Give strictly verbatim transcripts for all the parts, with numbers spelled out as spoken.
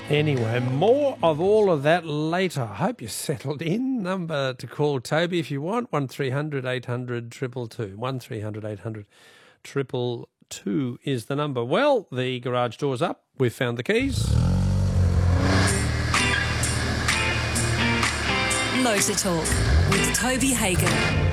Anyway, more of all of that later. I hope you're settled in. Number to call Toby if you want, one three hundred eight hundred two two two. one three hundred eight hundred two two two is the number. Well, the garage door's up. We've found the keys. Motor Talk with Toby Hagan.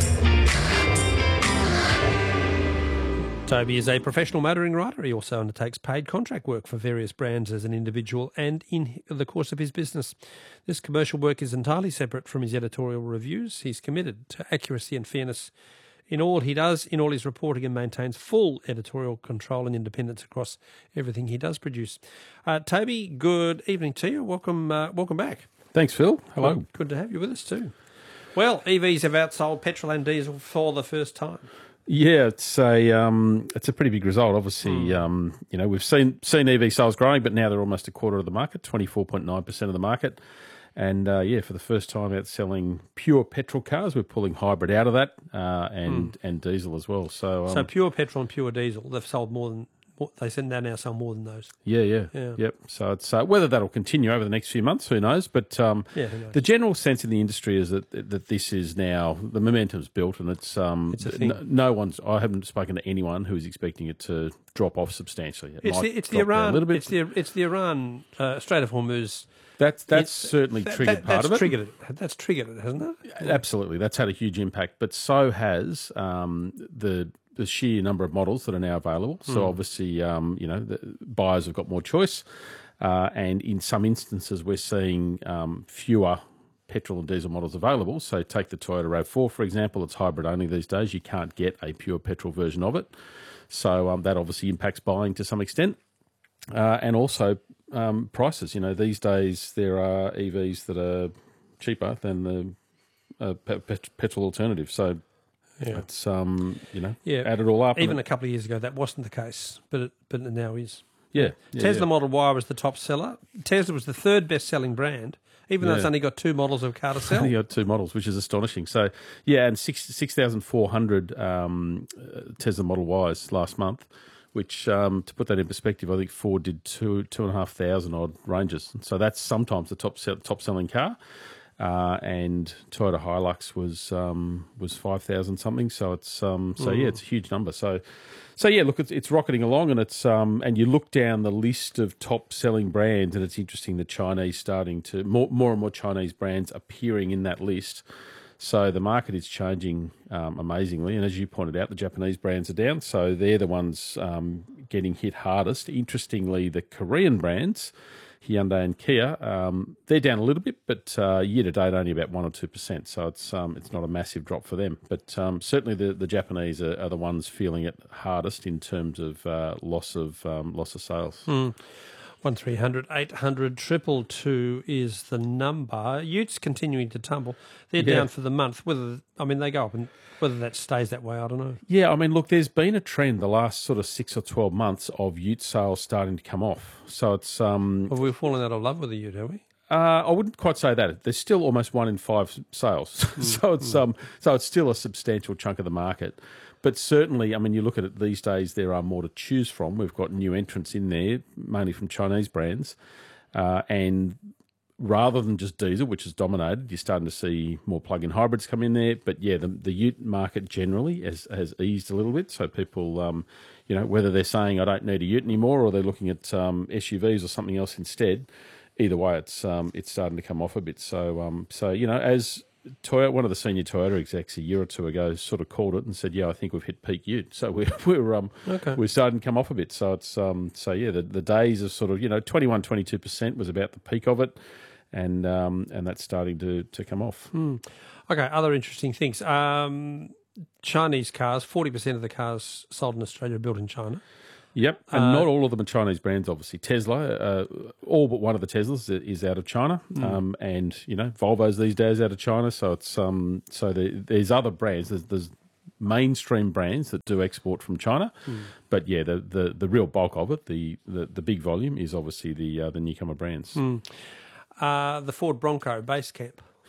Toby is a professional motoring rider. He also undertakes paid contract work for various brands as an individual and in the course of his business. This commercial work is entirely separate from his editorial reviews. He's committed to accuracy and fairness in all he does, in all his reporting, and maintains full editorial control and independence across everything he does produce. Uh, Toby, good evening to you. Welcome, uh, welcome back. Thanks, Phil. Hello. Well, good to have you with us too. Well, E Vs have outsold petrol and diesel for the first time. Yeah, it's a um, it's a pretty big result. Obviously, mm. um, you know, we've seen seen E V sales growing, but now they're almost a quarter of the market, twenty-four point nine percent of the market. And uh, yeah, for the first time outselling pure petrol cars, we're pulling hybrid out of that uh, and mm. and diesel as well. So, um, so pure petrol and pure diesel, they've sold more than. They said they now sell more than those. Yeah, yeah, yeah. Yep. So it's uh, whether that'll continue over the next few months, who knows? But um, yeah, who knows? The general sense in the industry is that that this is now the momentum's built, and it's um, it's a thing. No, no one's. I haven't spoken to anyone who is expecting it to drop off substantially. It it's might the it's the drop Iran. A little bit. It's the it's the Iran uh, Strait of Hormuz. That's that's it's, certainly that, triggered that, part that's of it. Triggered it. That's triggered it, hasn't it? Absolutely, that's had a huge impact. But so has um, the. the sheer number of models that are now available. So mm. obviously, um, you know, the buyers have got more choice. Uh, and in some instances, we're seeing um, fewer petrol and diesel models available. So take the Toyota RAV four, for example. It's hybrid only these days. You can't get a pure petrol version of it. So um, that obviously impacts buying to some extent. Uh, and also um, prices. You know, these days there are E Vs that are cheaper than the uh, pe- petrol alternative. So Yeah. It's, um, you know, yeah. add it all up. Even a couple of years ago, that wasn't the case, but it, but it now is. Yeah. yeah Tesla yeah. Model Y was the top seller. Tesla was the third best-selling brand, even though yeah. it's only got two models of car to sell. Only got two models, which is astonishing. So, yeah, and six six thousand four hundred um, Tesla Model Ys last month, which, um, to put that in perspective, I think Ford did two two and a half thousand odd Rangers. So that's sometimes the top sell, top selling car. Uh, and Toyota Hilux was um, was five thousand something, so it's um, so yeah, it's a huge number. So, so yeah, look, it's, it's rocketing along, and it's um, and you look down the list of top selling brands, and it's interesting the Chinese starting to more more and more Chinese brands appearing in that list. So the market is changing um, amazingly, and as you pointed out, the Japanese brands are down, so they're the ones um, getting hit hardest. Interestingly, the Korean brands, Hyundai and Kia, um, they're down a little bit, but uh, year to date only about one or two percent. So it's um, it's not a massive drop for them. But um, certainly the, the Japanese are, are the ones feeling it hardest in terms of uh, loss of um, loss of sales. Mm. One three hundred eight hundred triple two is the number. Utes continuing to tumble. They're yeah. down for the month. Whether I mean they go up, and whether that stays that way, I don't know. Yeah, I mean, look, there's been a trend the last sort of six or twelve months of Ute sales starting to come off. So it's um. Well, we've fallen out of love with the Ute, have we? Uh, I wouldn't quite say that. There's still almost one in five sales, mm, so it's mm. um, so it's still a substantial chunk of the market. But certainly, I mean, you look at it these days, there are more to choose from. We've got new entrants in there, mainly from Chinese brands, uh, and rather than just diesel, which has dominated, you're starting to see more plug-in hybrids come in there. But yeah, the, the Ute market generally has, has eased a little bit. So people, um, you know, whether they're saying I don't need a Ute anymore, or they're looking at um, S U Vs or something else instead. Either way, it's um, it's starting to come off a bit. So um, so you know, as Toyota, one of the senior Toyota execs a year or two ago sort of called it and said, "Yeah, I think we've hit peak Ute." So we're we're um okay. we're starting to come off a bit. So it's um so yeah, the, the days of sort of you know twenty-one, twenty-two percent was about the peak of it, and um and that's starting to to come off. Mm. Okay, other interesting things. Um, Chinese cars, forty percent of the cars sold in Australia are built in China. Yep, and uh, not all of them are Chinese brands, obviously. Tesla, uh, all but one of the Teslas is out of China, mm. um, and you know Volvo's these days out of China. So it's um, so the, there's other brands. There's, there's mainstream brands that do export from China, mm. but yeah, the, the the real bulk of it, the the, the big volume, is obviously the uh, the newcomer brands. Mm. Uh, the Ford Bronco base camp.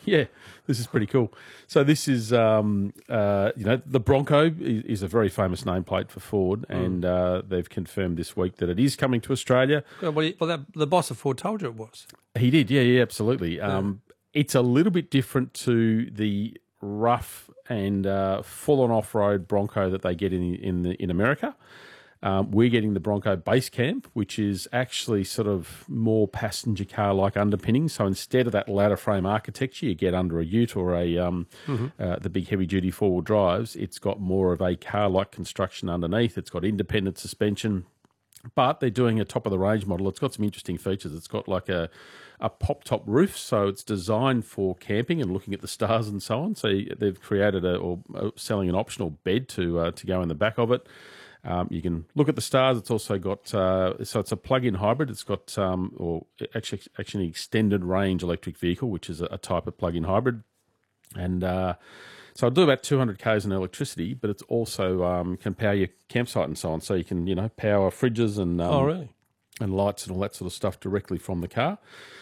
Yeah, this is pretty cool. So this is, um, uh, you know, the Bronco is, is a very famous nameplate for Ford, and uh, they've confirmed this week that it is coming to Australia. Well, well that, the boss of Ford told you it was. He did, yeah, yeah, absolutely. Um, it's a little bit different to the rough and uh, full-on off-road Bronco that they get in in, the, in America. Um, we're getting the Bronco Base Camp, which is actually sort of more passenger car-like underpinning. So instead of that ladder frame architecture you get under a Ute or a um, mm-hmm. uh, the big heavy-duty four-wheel drives, it's got more of a car-like construction underneath. It's got independent suspension, but they're doing a top-of-the-range model. It's got some interesting features. It's got like a, a pop-top roof, so it's designed for camping and looking at the stars and so on. So they've created a, or selling an optional bed to uh, to go in the back of it. Um, you can look at the stars. It's also got, uh, so it's a plug-in hybrid. It's got, um, or actually, actually an extended range electric vehicle, which is a, a type of plug-in hybrid. And uh, so it'll do about two hundred kays in electricity, but it's also um, can power your campsite and so on. So you can, you know, power fridges and um, oh, really? and lights and all that sort of stuff directly from the car.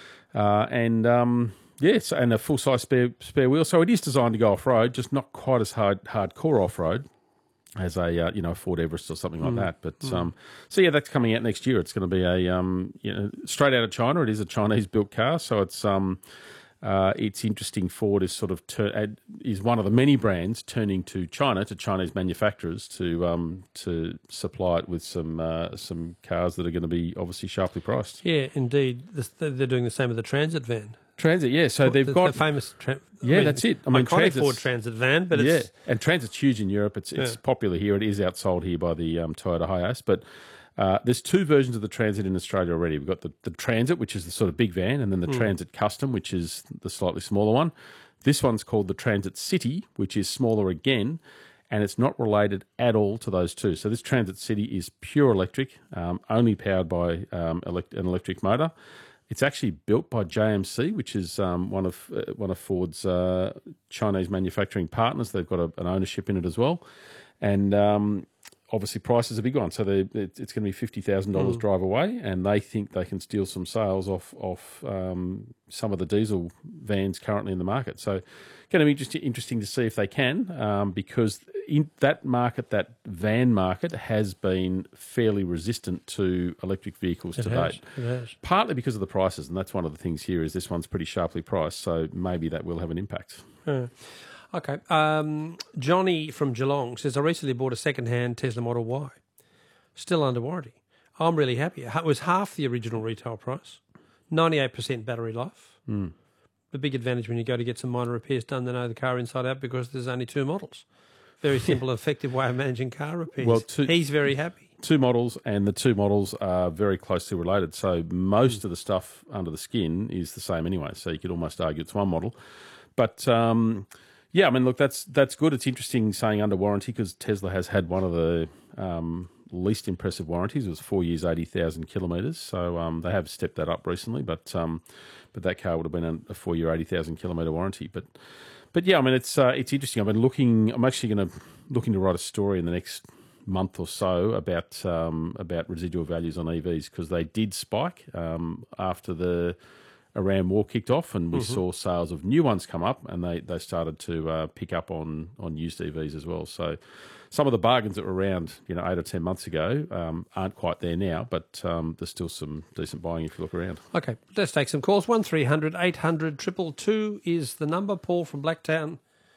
Uh, and um, yes, and a full-size spare spare wheel. So it is designed to go off-road, just not quite as hard hardcore off-road as a uh, you know Ford Everest or something like mm. that. But mm. um, so yeah, that's coming out next year. It's going to be a um, you know straight out of China. It is a Chinese built car, so it's um uh, it's interesting. Ford is sort of tur- is one of the many brands turning to China, to Chinese manufacturers to um to supply it with some uh, some cars that are going to be obviously sharply priced. Yeah, indeed. They're doing the same with the Transit van. Transit, yeah. So they've the, got the famous. Tra- yeah, I mean, that's it. I mean, iconic Ford Transit van, but it's yeah, and Transit's huge in Europe. It's it's yeah. popular here. It is outsold here by the um, Toyota Hiace, but uh, there's two versions of the Transit in Australia already. We've got the, the Transit, which is the sort of big van, and then the mm. Transit Custom, which is the slightly smaller one. This one's called the Transit City, which is smaller again, and it's not related at all to those two. So this Transit City is pure electric, um, only powered by um, elect- an electric motor. It's actually built by J M C, which is um, one of uh, one of Ford's uh, Chinese manufacturing partners. They've got a, an ownership in it as well, and um, obviously price is a big one. So it, it's going to be fifty thousand dollars mm. drive away, and they think they can steal some sales off off um, some of the diesel vans currently in the market. So going to be just interesting to see if they can, um, because in that market, that van market, has been fairly resistant to electric vehicles it to has, date. it has. Partly because of the prices, and that's one of the things here is this one's pretty sharply priced, so maybe that will have an impact. Yeah. Okay. Um, Johnny from Geelong says, I recently bought a second-hand Tesla Model Y, still under warranty. I'm really happy. It was half the original retail price, ninety-eight percent battery life. Mm. The big advantage when you go to get some minor repairs done, they know the car inside out because there's only two models. Very simple, effective way of managing car repairs. Well, two, he's very happy. Two models, and the two models are very closely related. So most mm. of the stuff under the skin is the same anyway. So you could almost argue it's one model. But um, yeah, I mean, look, that's that's good. It's interesting saying under warranty because Tesla has had one of the um, least impressive warranties. It was four years, eighty thousand kilometres. So um, they have stepped that up recently, but um, but that car would have been a four-year, eighty thousand kilometre warranty. But but yeah, I mean, it's uh, it's interesting. I've been looking. I'm actually going to looking to write a story in the next month or so about um, about residual values on E Vs because they did spike um, after the Iran war kicked off, and we mm-hmm. saw sales of new ones come up, and they, they started to uh, pick up on, on used E Vs as well. So some of the bargains that were around, you know, eight or ten months ago um, aren't quite there now, but um, there's still some decent buying if you look around. Okay, let's take some calls. one three hundred eight hundred two two two is the number. Paul from Blacktown,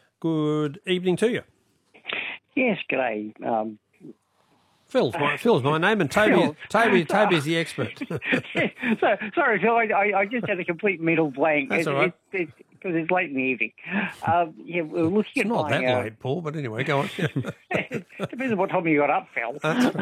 good evening to you. Yes, g'day. Um, Phil's my, Phil's my name, and Toby, Toby, Toby's the expert. so, sorry, Phil, I, I, I just had a complete mental blank. That's it, all right. Because it, it, it's late in the evening. Um, yeah, we're looking it's at not my, that uh, late, Paul, but anyway, go on. Depends on what time you got up, Phil.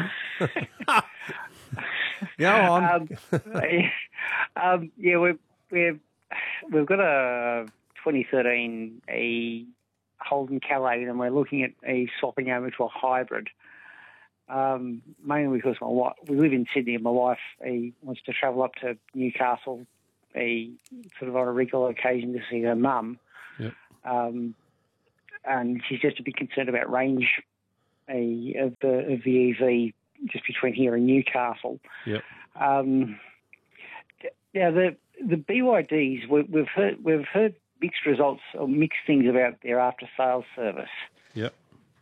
Go on. Um, um, yeah, we've, we've, we've got a twenty thirteen a Holden Calais, and we're looking at a swapping over to a hybrid. Um, mainly because my wife, we live in Sydney, and my wife he wants to travel up to Newcastle, a sort of on a regular occasion to see her mum. Yep. Um, and she's just a bit concerned about range a, of the of the E V just between here and Newcastle. Yep. Um, now the the B Y Ds we, we've heard we've heard mixed results or mixed things about their after sales service. Yep.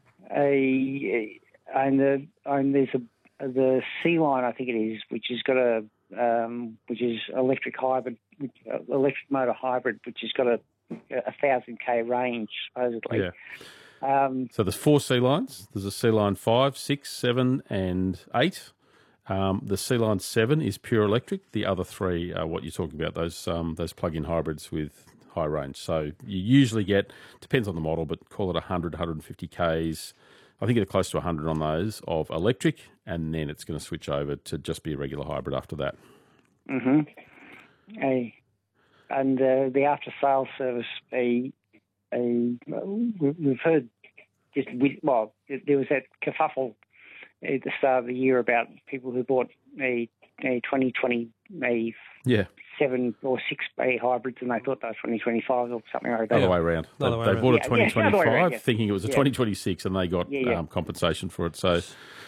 A and the and there's a the C line, I think it is, which has got a um, which is electric hybrid, electric motor hybrid, which has got a a thousand k range supposedly. Yeah. Um, So there's four C lines. There's a C line five, six, seven, and eight. Um, the C line seven is pure electric. The other three are what you're talking about, those um, those plug-in hybrids with high range. So you usually get, depends on the model, but call it one hundred, one hundred fifty k's. I think it's close to one hundred on those of electric, and then it's going to switch over to just be a regular hybrid after that. Mm-hmm. A, and uh, the after-sales service, a, a, we've heard just, well, there was that kerfuffle at the start of the year about people who bought a a twenty twenty a Yeah. seven or six A hybrids and they thought they were twenty twenty-five or something like that. Other way around. They, Other way they around. bought a Yeah, twenty twenty-five yeah, other way around, yeah. thinking it was a Yeah. twenty twenty-six, and they got Yeah, yeah. Um, compensation for it. So,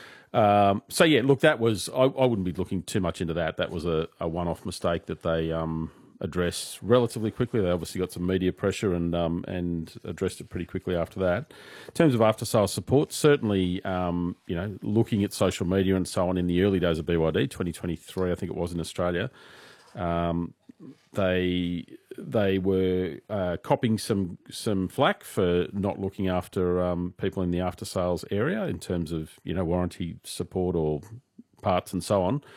um, so yeah, look, that was, I, I wouldn't be looking too much into that. That was a, a one-off mistake that they um, addressed relatively quickly. They obviously got some media pressure and um, and addressed it pretty quickly after that. In terms of after-sales support, certainly, um, you know, looking at social media and so on in the early days of B Y D, twenty twenty-three, I think it was in Australia, um, they they were uh, copping some some flack for not looking after um, people in the after sales area in terms of, you know, warranty support or parts and so on.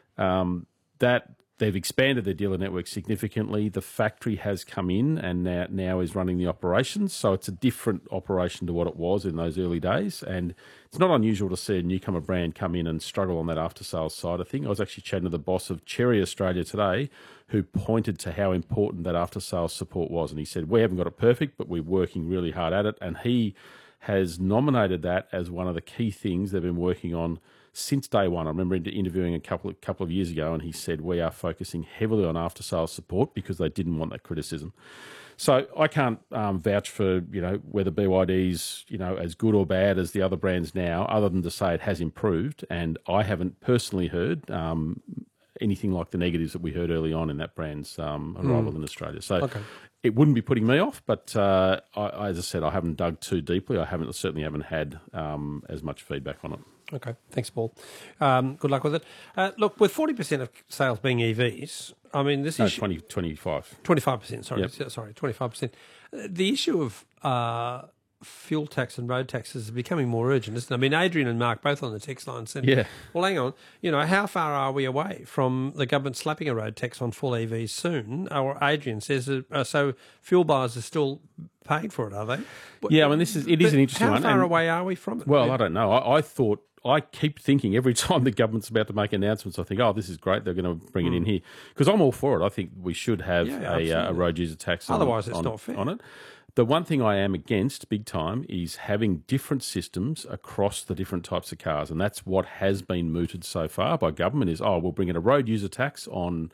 Um, that they've expanded their dealer network significantly. The factory has come in and now, now is running the operations, so it's a different operation to what it was in those early days. And it's not unusual to see a newcomer brand come in and struggle on that after-sales side of thing. I was actually chatting to the boss of Cherry Australia today, who pointed to how important that after-sales support was. And he said, we haven't got it perfect, but we're working really hard at it. And he has nominated that as one of the key things they've been working on since day one. I remember interviewing a couple of, couple of years ago, and he said, we are focusing heavily on after-sales support because they didn't want that criticism. So I can't um, vouch for, you know, whether B Y D's, you know, as good or bad as the other brands now, other than to say it has improved. And I haven't personally heard um, anything like the negatives that we heard early on in that brand's um, arrival mm. in Australia. So okay. It wouldn't be putting me off, but uh, I, as I said, I haven't dug too deeply. I haven't certainly haven't had um, as much feedback on it. Okay, thanks, Paul. Um, good luck with it. Uh, look, with forty percent of sales being E Vs, I mean, this no, issue... twenty, twenty-five. twenty-five percent, sorry. Yep. Sorry, twenty-five percent. The issue of uh, fuel tax and road taxes is becoming more urgent, isn't it? I mean, Adrian and Mark both on the text line said, yeah. well, hang on, you know, how far are we away from the government slapping a road tax on full E Vs soon? Or Adrian says, uh, so fuel buyers are still paying for it, are they? Yeah, I mean, this is it is but an interesting how one. How far and, away are we from it? Well, yeah. I don't know. I, I thought... I keep thinking every time the government's about to make announcements, I think, oh, this is great, they're going to bring mm. it in here. Because I'm all for it. I think we should have yeah, a, uh, a road user tax on, Otherwise, it's on, not fair. on it. The one thing I am against big time is having different systems across the different types of cars. And that's what has been mooted so far by government is, oh, we'll bring in a road user tax on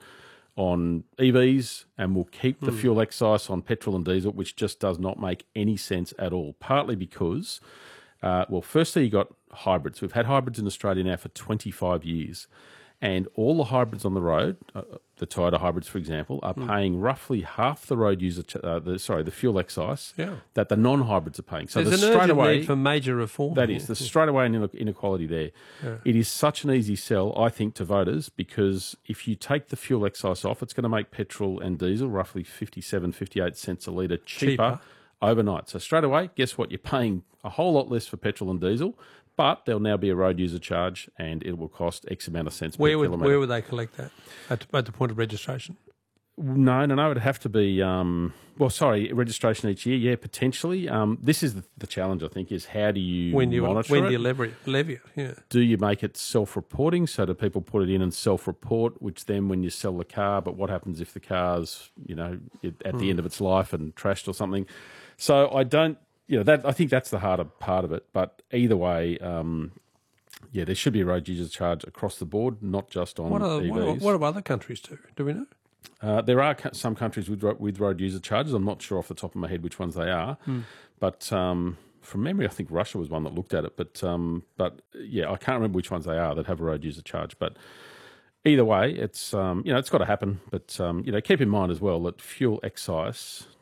on E Vs and we'll keep the mm. fuel excise on petrol and diesel, which just does not make any sense at all, partly because... Uh, well, firstly, you got hybrids. We've had hybrids in Australia now for twenty-five years, and all the hybrids on the road, uh, the Toyota hybrids, for example, are mm. paying roughly half the road user, ch- uh, the sorry, the fuel excise yeah. that the non-hybrids are paying. So there's the an straight urgent away, need for major reform. That is, there's straight away an inequality there. Yeah. It is such an easy sell, I think, to voters because if you take the fuel excise off, it's going to make petrol and diesel roughly fifty-seven, fifty-eight cents a litre cheaper. cheaper. Overnight. So straight away, guess what? You're paying a whole lot less for petrol and diesel, but there'll now be a road user charge and it will cost X amount of cents where per would, kilometre. Where would they collect that? At, at the point of registration? No, no, no. It'd have to be, um, well, sorry, registration each year. Yeah, potentially. Um, this is the, the challenge, I think, is how do you when do you, monitor when it? do you levy, levy it? Yeah. Do you make it self-reporting so that people put it in and self-report, which then when you sell the car, but what happens if the car's, you know, it, at mm. the end of its life and trashed or something? So I don't, you know, that I think that's the harder part of it. But either way, um, yeah, there should be a road user charge across the board, not just on what are, E Vs. What, what do other countries do? Do we know? Uh, there are some countries with with road user charges. I'm not sure off the top of my head which ones they are, mm. but um, from memory, I think Russia was one that looked at it. But um, but yeah, I can't remember which ones they are that have a road user charge. But either way, it's um, you know it's got to happen. But um, you know, keep in mind as well that fuel excise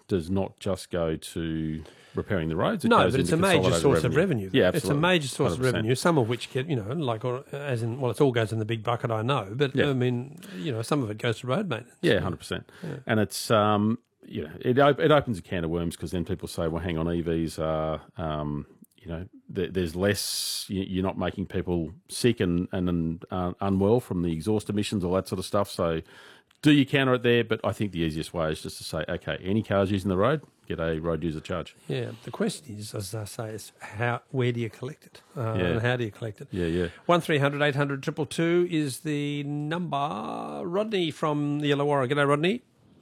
does not just go to repairing the roads. It No, goes but it's into a major consolidated source revenue. of revenue. Yeah, It's absolutely. a major source one hundred percent. of revenue, some of which get, you know, like, or, as in, well, it all goes in the big bucket, I know, but, Yeah. I mean, you know, some of it goes to road maintenance. Yeah, one hundred percent. And it's, um, you know, it, op- it opens a can of worms because then people say, well, hang on, E Vs are, um, you know, there, there's less, you, you're not making people sick and, and uh, unwell from the exhaust emissions, all that sort of stuff. So do you counter it there? But I think the easiest way is just to say, okay, any cars using the road, get a road user charge. Yeah, the question is, as I say, is how, where do you collect it? Uh, Yeah. And how do you collect it? Yeah, yeah. one three hundred eight hundred two two two is the number. Rodney from the Illawarra. G'day, Rodney.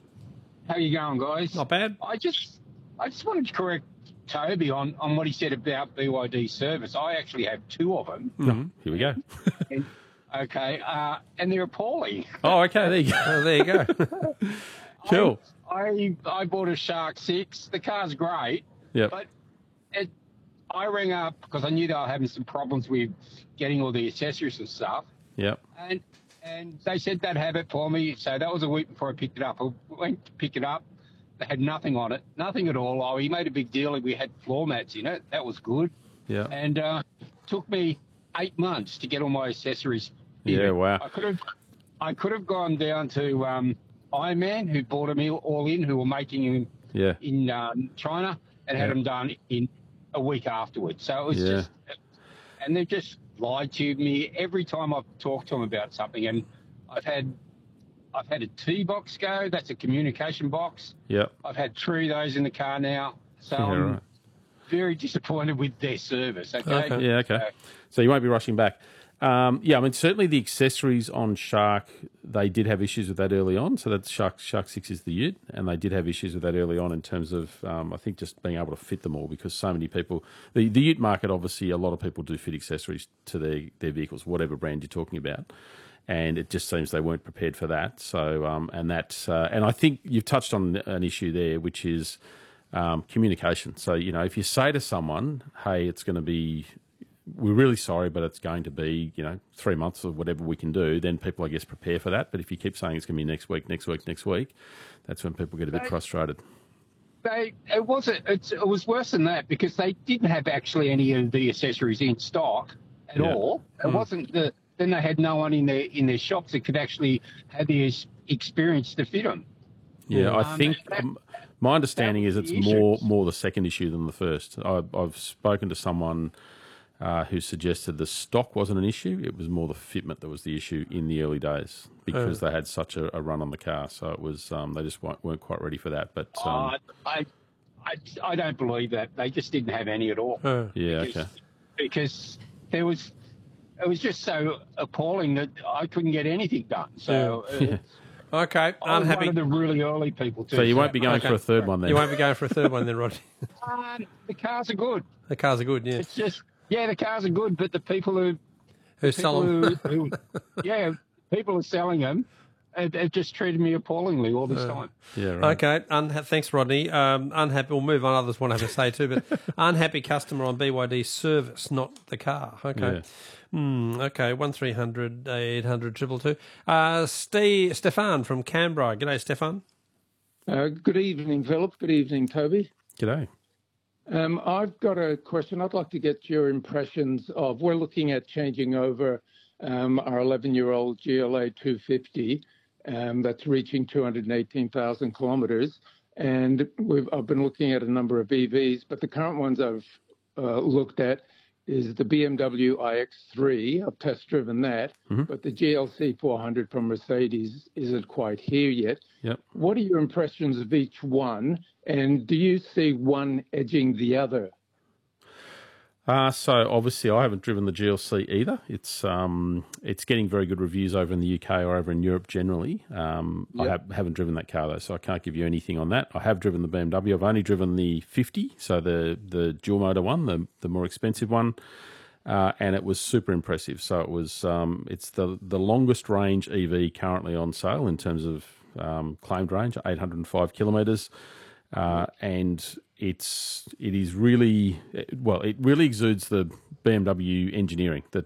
How you going, guys? Not bad. I just, I just wanted to correct Toby on, on what he said about B Y D service. I actually have two of them. Oh, here we go. And, okay, uh, and they're appalling. Oh, okay, there you go. Oh, there you go. Cool. I I bought a Shark Six. The car's great, Yep. but it, I rang up because I knew they were having some problems with getting all the accessories and stuff, Yep. and and they said they'd have it for me. So that was a week before I picked it up. I went to pick it up. They had nothing on it, nothing at all. Oh, he made a big deal. We had floor mats in it. That was good. Yeah. And uh, took me eight months to get all my accessories. in. Yeah, wow. I could have, I could have gone down to um, Iron Man, who bought them all in, who were making them Yeah. in um, China, and had Yeah. them done in a week afterwards. So it was Yeah. just, and they've just lied to me every time I've talked to them about something. And I've had, I've had a T box go. That's a communication box. Yep. I've had three of those in the car now. So Yeah, I'm right. very disappointed with their service. Okay. Okay. Yeah, okay. So you won't be rushing back. Um, yeah, I mean, certainly the accessories on Shark, they did have issues with that early on. So that's Shark Shark six is the Ute, and they did have issues with that early on in terms of, um, I think, just being able to fit them all because so many people, the, the Ute market, obviously, a lot of people do fit accessories to their, their vehicles, whatever brand you're talking about. And it just seems they weren't prepared for that. So, um, and that, uh, and I think you've touched on an issue there, which is um, communication. So, you know, if you say to someone, hey, it's going to be, we're really sorry, but it's going to be, you know, three months or whatever we can do, then people, I guess, prepare for that. But if you keep saying it's going to be next week, next week, next week, that's when people get a bit Right. frustrated. They, it wasn't. It's, it was worse than that because they didn't have actually any of the accessories in stock at Yeah. all. It wasn't the. Then they had no one in their in their shops that could actually have the ex- experience to fit them. Yeah, I Um, think that- um, my understanding is that it's was the more issues. more the second issue than the first. I, I've spoken to someone uh, who suggested the stock wasn't an issue; it was more the fitment that was the issue in the early days because they had such a, a run on the car. So it was um, they just weren't, weren't quite ready for that. But um, Uh, I, I, I don't believe that. They just didn't have any at all. Uh, yeah, because, okay, because there was, it was just so appalling that I couldn't get anything done. So Yeah. uh, okay, I was unhappy. one of the really early people too. so you won't be going Okay. for a third one then. You won't be going for a third one then, Rodney. Um, the cars are good. The cars are good, yeah. It's just, yeah, the cars are good, but the people who, Who people sell them? who, who yeah, people who are selling them have, have just treated me appallingly all this Uh, time. Yeah, right. Okay, unha- thanks, Rodney. Um, unhappy. We'll move on. Others want to have a say too, but unhappy customer on B Y D service, not the car. Okay. Yeah. Hmm, okay, one three hundred eight hundred triple two. Uh, Steve, Stefan from Canberra. G'day, Stefan. Uh, good evening, Philip. Good evening, Toby. G'day. Um, I've got a question. I'd like to get your impressions of. We're looking at changing over um, our eleven-year-old G L A two fifty um, that's reaching two hundred eighteen thousand kilometres, and we've, I've been looking at a number of E Vs, but the current ones I've uh, looked at is the B M W i X three. I've test driven that, Mhm. but the G L C four hundred from Mercedes isn't quite here yet. Yep. What are your impressions of each one, and do you see one edging the other? Uh, so obviously, I haven't driven the G L C either. It's um, it's getting very good reviews over in the U K or over in Europe generally. Um, I Yep. have, haven't driven that car though, so I can't give you anything on that. I have driven the B M W. I've only driven the fifty, so the the dual motor one, the the more expensive one, uh, and it was super impressive. So it was um, it's the the longest range E V currently on sale in terms of um, claimed range, eight hundred five kilometres. Uh, and it's it is really well. It really exudes the B M W engineering that